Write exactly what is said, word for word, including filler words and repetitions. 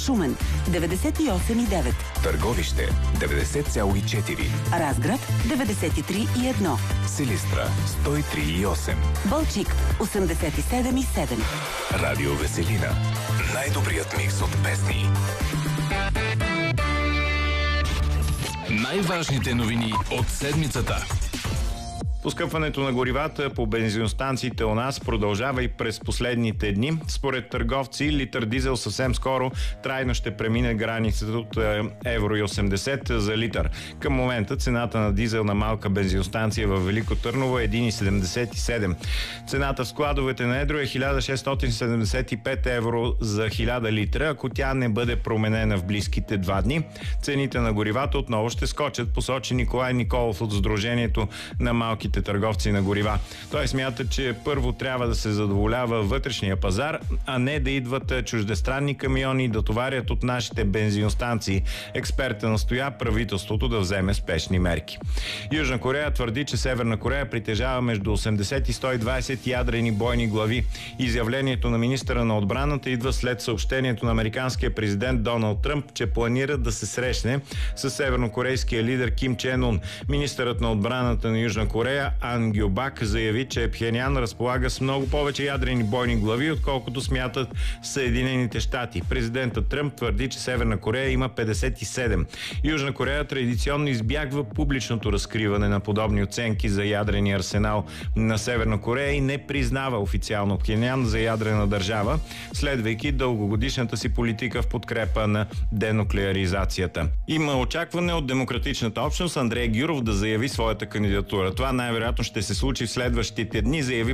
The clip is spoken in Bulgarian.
Шумен деветдесет и осем и девет, Търговище деветдесет цяло и четири, Разград деветдесет и три и едно, Силистра сто и три и осем, Балчик осемдесет и седем и седем. Радио Веселина. Най-добрият микс от песни. Най-важните новини от седмицата. Поскъпването на горивата по бензиностанциите у нас продължава и през последните дни. Според търговци, литър дизел съвсем скоро трайно ще премине границата от евро и осемдесет за литър. Към момента цената на дизел на малка бензиностанция в Велико Търново е един и седемдесет и седем. Цената в складовете на едро е хиляда шестстотин седемдесет и пет евро за хиляда литра. Ако тя не бъде променена в близките два дни, цените на горивата отново ще скочат, посочи Николай Николов от Сдружението на малките търговци на горива. Той смята, че първо трябва да се задоволява вътрешния пазар, а не да идват чуждестранни камиони да товарят от нашите бензиностанции. Експертът настоя правителството да вземе спешни мерки. Южна Корея твърди, че Северна Корея притежава между осемдесет и сто и двадесет ядрени бойни глави. Изявлението на министъра на отбраната идва след съобщението на американския президент Доналд Тръмп, че планира да се срещне с севернокорейския лидер Ким Чен Ун. Министърът на отбраната на Южна Корея Ан Гюбак заяви, че Пхенян разполага с много повече ядрени бойни глави, отколкото смятат Съединените щати. Президентът Тръмп твърди, че Северна Корея има петдесет и седем. Южна Корея традиционно избягва публичното разкриване на подобни оценки за ядрения арсенал на Северна Корея и не признава официално Пхенян за ядрена държава, следвайки дългогодишната си политика в подкрепа на денуклеаризацията. Има очакване от демократичната общност Андрей Гюров да заяви своята кандидатура. Това най-вероятно ще се случи в следващите дни, заяви